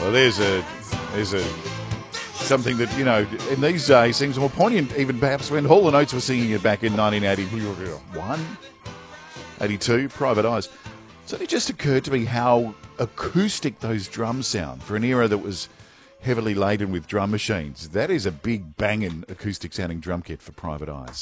Well, there's a something that, you know, in these days seems more poignant, even perhaps when Hall & Oates were singing it back in 1981, 82, Private Eyes. So it just occurred to me how acoustic those drums sound for an era that was heavily laden with drum machines. That is a big banging acoustic sounding drum kit for Private Eyes.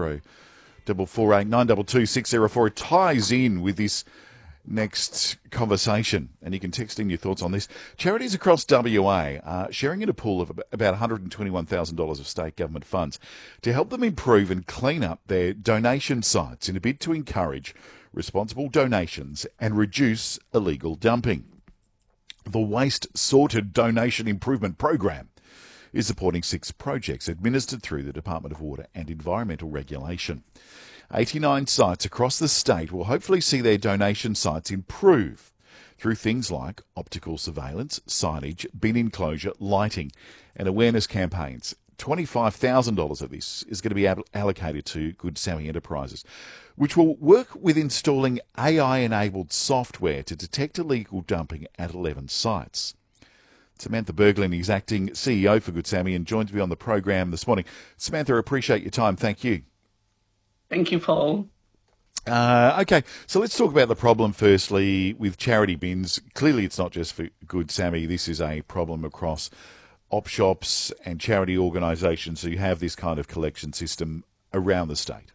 0448 922 604. It ties in with this next conversation, and you can text in your thoughts on this. Charities across WA are sharing in a pool of about $121,000 of state government funds to help them improve and clean up their donation sites in a bid to encourage responsible donations and reduce illegal dumping. The Waste Sorted Donation Improvement Program is supporting 6 projects administered through the Department of Water and Environmental Regulation. 89 sites across the state will hopefully see their donation sites improve through things like optical surveillance, signage, bin enclosure, lighting and awareness campaigns. $25,000 of this is going to be allocated to Good Sammy Enterprises, which will work with installing AI-enabled software to detect illegal dumping at 11 sites. Samantha Berglund is acting CEO for Good Sammy and joins me on the program this morning. Samantha, I appreciate your time. Thank you. Thank you, Paul. Okay, so let's talk about the problem firstly with charity bins. Clearly it's not just for Good Sammy. This is a problem across op shops and charity organisations who have this kind of collection system around the state.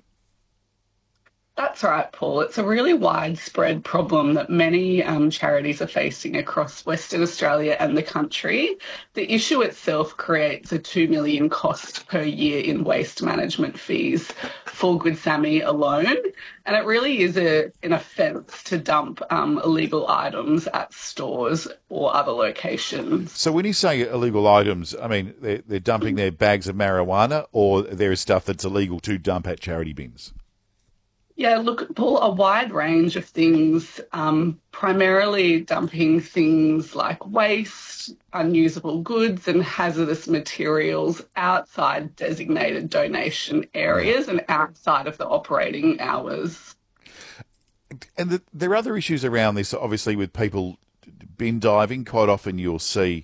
That's right, Paul. It's a really widespread problem that many charities are facing across Western Australia and the country. The issue itself creates a $2 million cost per year in waste management fees for Good Sammy alone. And it really is an offence to dump illegal items at stores or other locations. So when you say illegal items, I mean, they're dumping their bags of marijuana, or there is stuff that's illegal to dump at charity bins? Yeah, look, Paul, a wide range of things, primarily dumping things like waste, unusable goods and hazardous materials outside designated donation areas and outside of the operating hours. And there are other issues around this, obviously, with people bin diving. Quite often you'll see